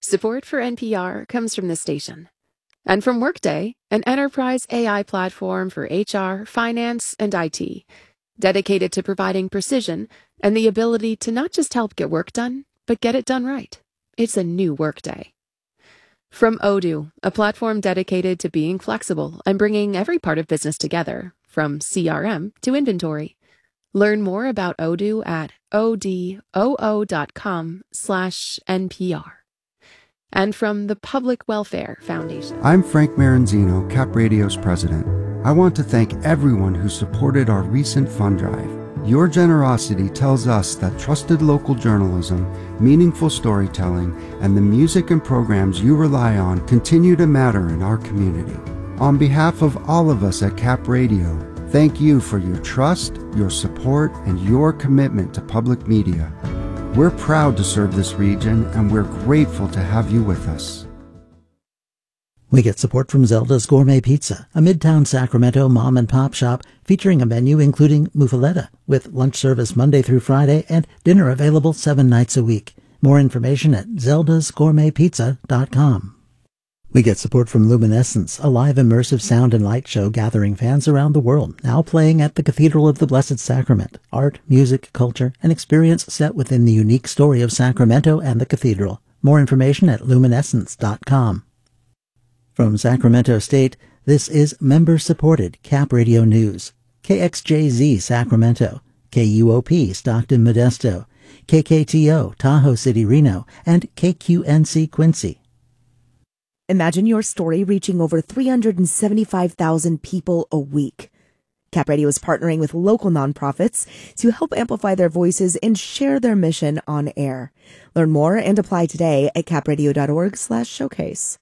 Support for NPR comes from the station and from Workday, an enterprise AI platform for HR, finance, and IT, dedicated to providing precision and the ability to not just help get work done, but get it done right. It's a new Workday. From Odoo, a platform dedicated to being flexible and bringing every part of business together, from CRM to inventory. Learn more about Odoo at odoo.com/NPR. And from the Public Welfare Foundation. I'm Frank Maranzino, Cap Radio's president. I want to thank everyone who supported our recent fund drive. Your generosity tells us that trusted local journalism, meaningful storytelling, and the music and programs you rely on continue to matter in our community. On behalf of all of us at Cap Radio, thank you for your trust, your support, and your commitment to public media. We're proud to serve this region, and we're grateful to have you with us. We get support from Zelda's Gourmet Pizza, a Midtown Sacramento mom-and-pop shop featuring a menu including muffaletta, with lunch service Monday through Friday and dinner available 7 nights a week. More information at zeldasgourmetpizza.com. We get support from Luminescence, a live immersive sound and light show gathering fans around the world, now playing at the Cathedral of the Blessed Sacrament. Art, music, culture, and experience set within the unique story of Sacramento and the cathedral. More information at luminescence.com. From Sacramento State, this is member-supported Cap Radio News. KXJZ Sacramento, KUOP Stockton Modesto, KKTO Tahoe City Reno, and KQNC Quincy. Imagine your story reaching over 375,000 people a week. Cap Radio is partnering with local nonprofits to help amplify their voices and share their mission on air. Learn more and apply today at capradio.org/showcase.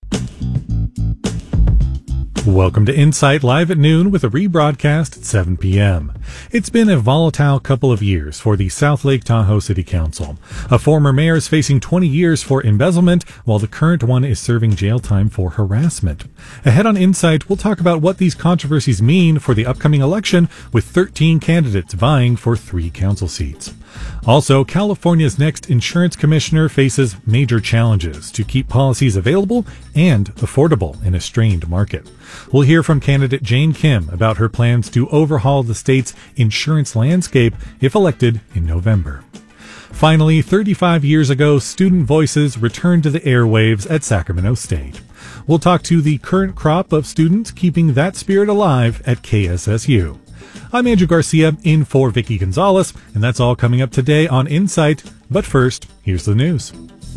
Welcome to Insight Live at noon with a rebroadcast at 7 p.m. It's been a volatile couple of years for the South Lake Tahoe City Council. A former mayor is facing 20 years for embezzlement, while the current one is serving jail time for harassment. Ahead on Insight, we'll talk about what these controversies mean for the upcoming election, with 13 candidates vying for 3 council seats. Also, California's next insurance commissioner faces major challenges to keep policies available and affordable in a strained market. We'll hear from candidate Jane Kim about her plans to overhaul the state's insurance landscape if elected in November. Finally, 35 years ago, student voices returned to the airwaves at Sacramento State. We'll talk to the current crop of students keeping that spirit alive at KSSU. I'm Andrew Garcia, in for Vicky Gonzalez, and that's all coming up today on Insight. But first, here's the news.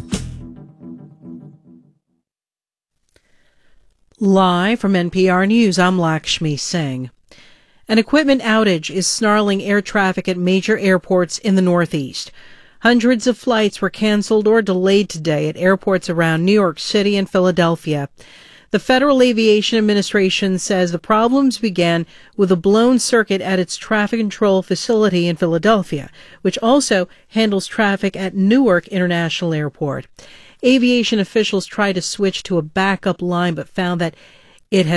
Live from NPR News, I'm Lakshmi Singh. An equipment outage is snarling air traffic at major airports in the Northeast. Hundreds of flights were canceled or delayed today at airports around New York City and Philadelphia. The Federal Aviation Administration says the problems began with a blown circuit at its traffic control facility in Philadelphia, which also handles traffic at Newark International Airport. Aviation officials tried to switch to a backup line but found that it had